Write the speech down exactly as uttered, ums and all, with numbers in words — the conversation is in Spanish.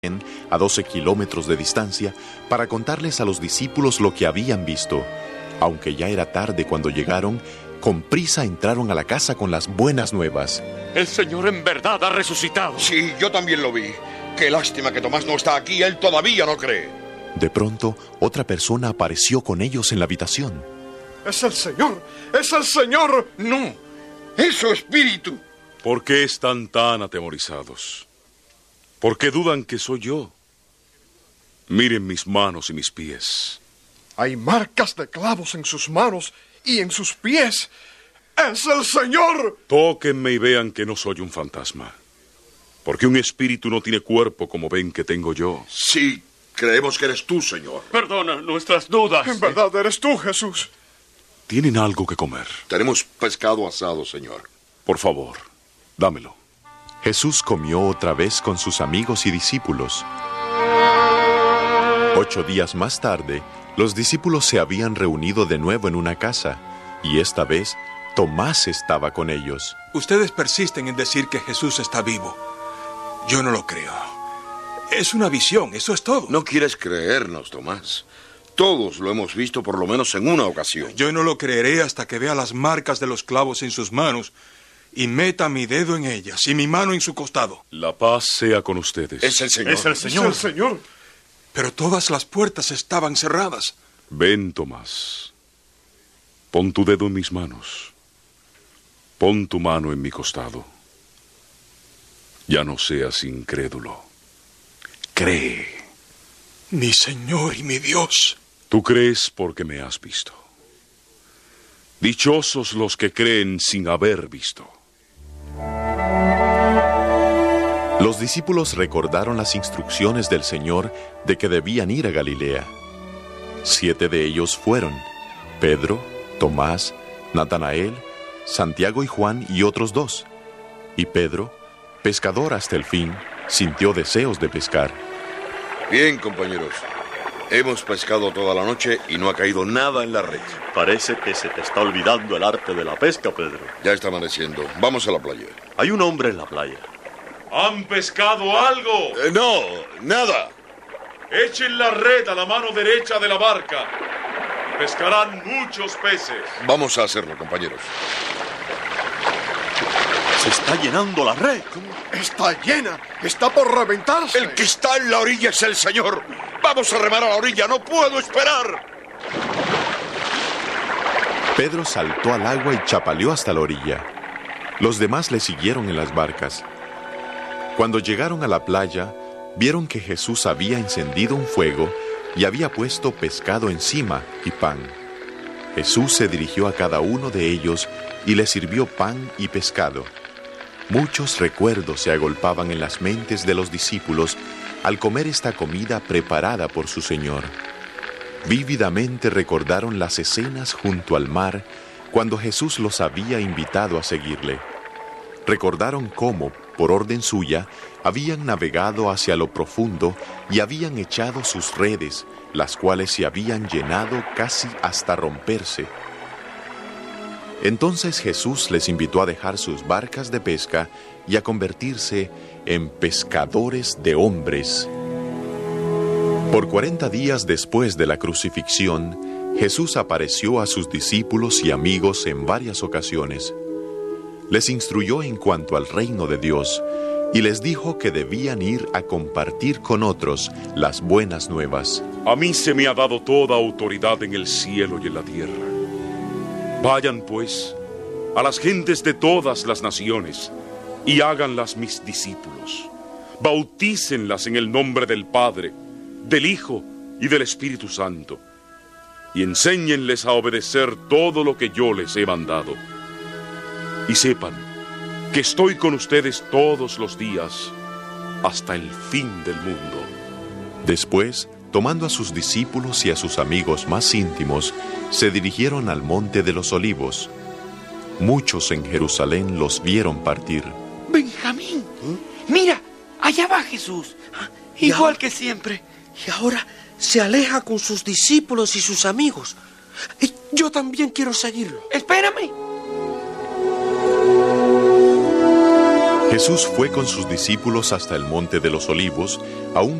a doce kilómetros de distancia, para contarles a los discípulos lo que habían visto. Aunque ya era tarde cuando llegaron, con prisa entraron a la casa con las buenas nuevas. El Señor en verdad ha resucitado. Sí, yo también lo vi. Qué lástima que Tomás no está aquí, él todavía no cree. De pronto, otra persona apareció con ellos en la habitación. ¡Es el Señor! ¡Es el Señor! No, es su espíritu. ¿Por qué están tan atemorizados? ¿Por qué dudan que soy yo? Miren mis manos y mis pies. Hay marcas de clavos en sus manos y en sus pies. ¡Es el Señor! Tóquenme y vean que no soy un fantasma. Porque un espíritu no tiene cuerpo como ven que tengo yo. Sí, creemos que eres tú, Señor. Perdona nuestras dudas. En verdad eres tú, Jesús. ¿Tienen algo que comer? Tenemos pescado asado, Señor. Por favor, dámelo. Jesús comió otra vez con sus amigos y discípulos. Ocho días más tarde, los discípulos se habían reunido de nuevo en una casa, y esta vez Tomás estaba con ellos. Ustedes persisten en decir que Jesús está vivo. Yo no lo creo. Es una visión, eso es todo. No quieres creernos, Tomás. Todos lo hemos visto por lo menos en una ocasión. Yo no lo creeré hasta que vea las marcas de los clavos en sus manos y meta mi dedo en ellas y mi mano en su costado. La paz sea con ustedes. Es el Señor. Es el Señor. Es el Señor. Pero todas las puertas estaban cerradas. Ven, Tomás. Pon tu dedo en mis manos. Pon tu mano en mi costado. Ya no seas incrédulo. Cree. Mi Señor y mi Dios. Tú crees porque me has visto. Dichosos los que creen sin haber visto. Los discípulos recordaron las instrucciones del Señor de que debían ir a Galilea. Siete de ellos fueron: Pedro, Tomás, Natanael, Santiago y Juan y otros dos. Y Pedro, pescador hasta el fin, sintió deseos de pescar. Bien, compañeros. Hemos pescado toda la noche y no ha caído nada en la red. Parece que se te está olvidando el arte de la pesca, Pedro. Ya está amaneciendo. Vamos a la playa. Hay un hombre en la playa. ¿Han pescado algo? Eh, no, nada. Echen la red a la mano derecha de la barca. Pescarán muchos peces. Vamos a hacerlo, compañeros. Se está llenando la red. Está llena. Está por reventarse. El que está en la orilla es el Señor. Vamos a remar a la orilla. No puedo esperar. Pedro saltó al agua y chapaleó hasta la orilla. Los demás le siguieron en las barcas. Cuando llegaron a la playa, vieron que Jesús había encendido un fuego y había puesto pescado encima y pan. Jesús se dirigió a cada uno de ellos y les sirvió pan y pescado. Muchos recuerdos se agolpaban en las mentes de los discípulos al comer esta comida preparada por su Señor. Vívidamente recordaron las escenas junto al mar cuando Jesús los había invitado a seguirle. Recordaron cómo, por orden suya, habían navegado hacia lo profundo y habían echado sus redes, las cuales se habían llenado casi hasta romperse. Entonces Jesús les invitó a dejar sus barcas de pesca y a convertirse en pescadores de hombres. Por cuarenta días después de la crucifixión, Jesús apareció a sus discípulos y amigos en varias ocasiones. Les instruyó en cuanto al reino de Dios y les dijo que debían ir a compartir con otros las buenas nuevas. A mí se me ha dado toda autoridad en el cielo y en la tierra. Vayan, pues, a las gentes de todas las naciones y háganlas mis discípulos. Bautícenlas en el nombre del Padre, del Hijo y del Espíritu Santo, y enséñenles a obedecer todo lo que yo les he mandado. Y sepan que estoy con ustedes todos los días hasta el fin del mundo. Después, tomando a sus discípulos y a sus amigos más íntimos, se dirigieron al Monte de los Olivos. Muchos en Jerusalén los vieron partir. Benjamín, ¿eh? Mira, allá va Jesús, igual ahora, que siempre. Y ahora se aleja con sus discípulos y sus amigos. Yo también quiero seguirlo. Espérame. Jesús fue con sus discípulos hasta el monte de los olivos, a un